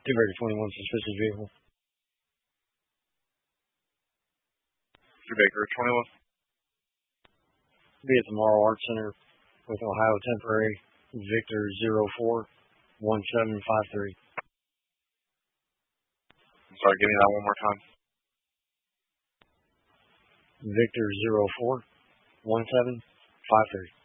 Baker 21, suspicious vehicle. Baker 21. Be at the Morrow Arts Center with Ohio Temporary, Victor 041753. I'm sorry, give me that one more time. Victor 041753.